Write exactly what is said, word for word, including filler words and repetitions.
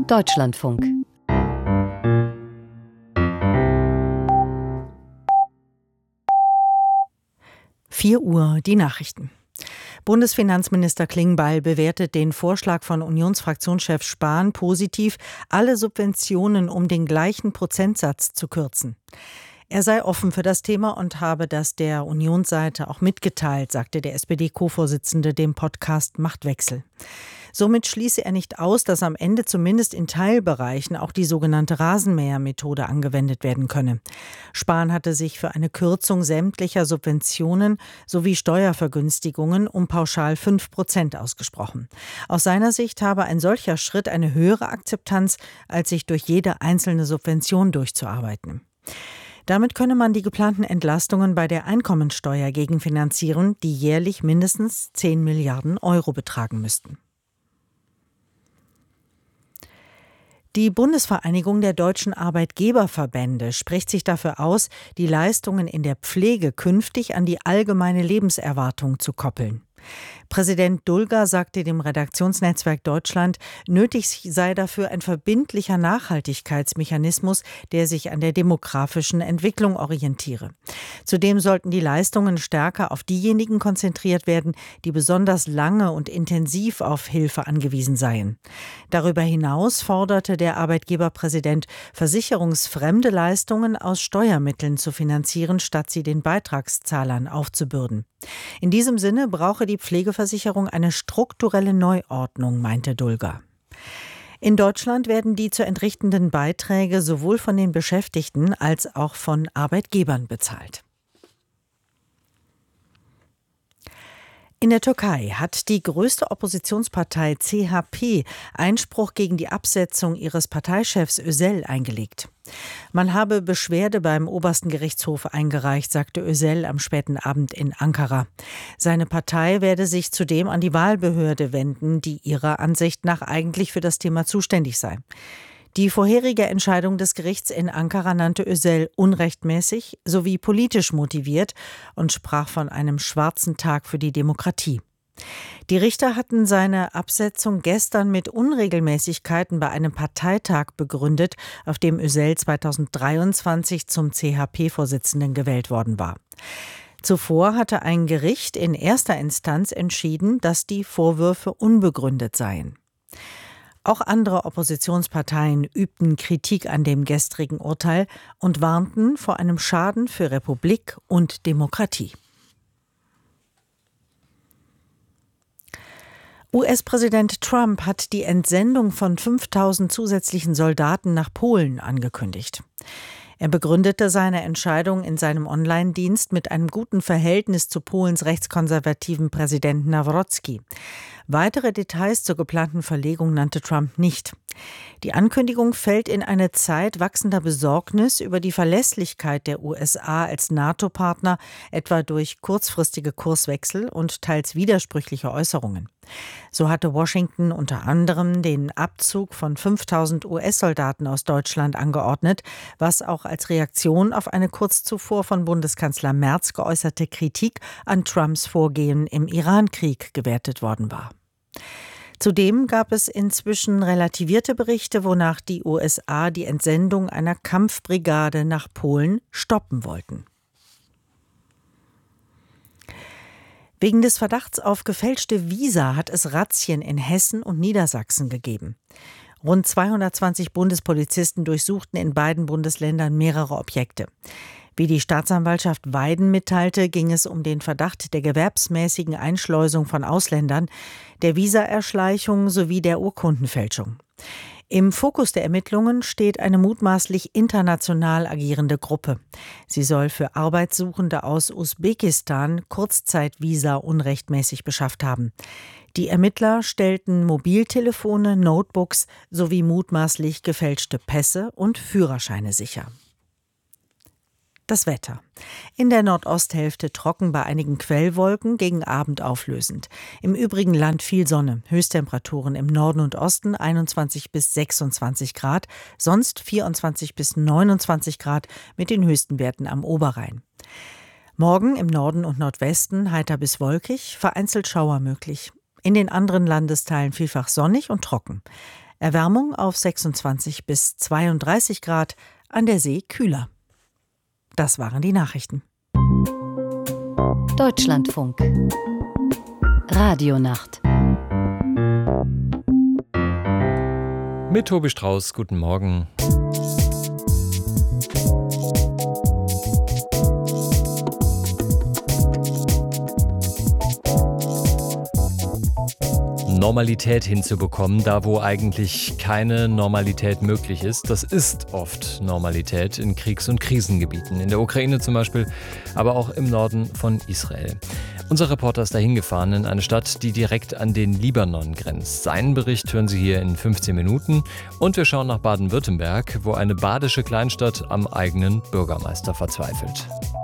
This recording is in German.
Deutschlandfunk. vier Uhr, die Nachrichten. Bundesfinanzminister Klingbeil bewertet den Vorschlag von Unionsfraktionschef Spahn positiv, alle Subventionen um den gleichen Prozentsatz zu kürzen. Er sei offen für das Thema und habe das der Unionsseite auch mitgeteilt, sagte der S P D-Co-Vorsitzende dem Podcast Machtwechsel. Somit schließe er nicht aus, dass am Ende zumindest in Teilbereichen auch die sogenannte Rasenmähermethode angewendet werden könne. Spahn hatte sich für eine Kürzung sämtlicher Subventionen sowie Steuervergünstigungen um pauschal fünf Prozent ausgesprochen. Aus seiner Sicht habe ein solcher Schritt eine höhere Akzeptanz, als sich durch jede einzelne Subvention durchzuarbeiten. Damit könne man die geplanten Entlastungen bei der Einkommensteuer gegenfinanzieren, die jährlich mindestens zehn Milliarden Euro betragen müssten. Die Bundesvereinigung der deutschen Arbeitgeberverbände spricht sich dafür aus, die Leistungen in der Pflege künftig an die allgemeine Lebenserwartung zu koppeln. Präsident Dulger sagte dem Redaktionsnetzwerk Deutschland, nötig sei dafür ein verbindlicher Nachhaltigkeitsmechanismus, der sich an der demografischen Entwicklung orientiere. Zudem sollten die Leistungen stärker auf diejenigen konzentriert werden, die besonders lange und intensiv auf Hilfe angewiesen seien. Darüber hinaus forderte der Arbeitgeberpräsident, versicherungsfremde Leistungen aus Steuermitteln zu finanzieren, statt sie den Beitragszahlern aufzubürden. In diesem Sinne brauche die Pflegeversicherung eine strukturelle Neuordnung, meinte Dulger. In Deutschland werden die zu entrichtenden Beiträge sowohl von den Beschäftigten als auch von Arbeitgebern bezahlt. In der Türkei hat die größte Oppositionspartei C H P Einspruch gegen die Absetzung ihres Parteichefs Özel eingelegt. Man habe Beschwerde beim obersten Gerichtshof eingereicht, sagte Özel am späten Abend in Ankara. Seine Partei werde sich zudem an die Wahlbehörde wenden, die ihrer Ansicht nach eigentlich für das Thema zuständig sei. Die vorherige Entscheidung des Gerichts in Ankara nannte Özel unrechtmäßig sowie politisch motiviert und sprach von einem schwarzen Tag für die Demokratie. Die Richter hatten seine Absetzung gestern mit Unregelmäßigkeiten bei einem Parteitag begründet, auf dem Özel zweitausenddreiundzwanzig zum C H P-Vorsitzenden gewählt worden war. Zuvor hatte ein Gericht in erster Instanz entschieden, dass die Vorwürfe unbegründet seien. Auch andere Oppositionsparteien übten Kritik an dem gestrigen Urteil und warnten vor einem Schaden für Republik und Demokratie. U S-Präsident Trump hat die Entsendung von fünftausend zusätzlichen Soldaten nach Polen angekündigt. Er begründete seine Entscheidung in seinem Online-Dienst mit einem guten Verhältnis zu Polens rechtskonservativen Präsidenten Nawrocki. Weitere Details zur geplanten Verlegung nannte Trump nicht. Die Ankündigung fällt in eine Zeit wachsender Besorgnis über die Verlässlichkeit der U S A als NATO-Partner, etwa durch kurzfristige Kurswechsel und teils widersprüchliche Äußerungen. So hatte Washington unter anderem den Abzug von fünftausend U S-Soldaten aus Deutschland angeordnet, was auch als Reaktion auf eine kurz zuvor von Bundeskanzler Merz geäußerte Kritik an Trumps Vorgehen im Iran-Krieg gewertet worden war. Zudem gab es inzwischen relativierte Berichte, wonach die U S A die Entsendung einer Kampfbrigade nach Polen stoppen wollten. Wegen des Verdachts auf gefälschte Visa hat es Razzien in Hessen und Niedersachsen gegeben. Rund zweihundertzwanzig Bundespolizisten durchsuchten in beiden Bundesländern mehrere Objekte. Wie die Staatsanwaltschaft Weiden mitteilte, ging es um den Verdacht der gewerbsmäßigen Einschleusung von Ausländern, der Visaerschleichung sowie der Urkundenfälschung. Im Fokus der Ermittlungen steht eine mutmaßlich international agierende Gruppe. Sie soll für Arbeitssuchende aus Usbekistan Kurzzeitvisa unrechtmäßig beschafft haben. Die Ermittler stellten Mobiltelefone, Notebooks sowie mutmaßlich gefälschte Pässe und Führerscheine sicher. Das Wetter. In der Nordosthälfte trocken bei einigen Quellwolken, gegen Abend auflösend. Im übrigen Land viel Sonne. Höchsttemperaturen im Norden und Osten einundzwanzig bis sechsundzwanzig Grad, sonst vierundzwanzig bis neunundzwanzig Grad mit den höchsten Werten am Oberrhein. Morgen im Norden und Nordwesten heiter bis wolkig, vereinzelt Schauer möglich. In den anderen Landesteilen vielfach sonnig und trocken. Erwärmung auf sechsundzwanzig bis zweiunddreißig Grad, an der See kühler. Das waren die Nachrichten. Deutschlandfunk. Radionacht. Mit Tobi Strauß, guten Morgen. Normalität hinzubekommen, da wo eigentlich keine Normalität möglich ist. Das ist oft Normalität in Kriegs- und Krisengebieten, in der Ukraine zum Beispiel, aber auch im Norden von Israel. Unser Reporter ist dahin gefahren in eine Stadt, die direkt an den Libanon grenzt. Seinen Bericht hören Sie hier in fünfzehn Minuten und wir schauen nach Baden-Württemberg, wo eine badische Kleinstadt am eigenen Bürgermeister verzweifelt.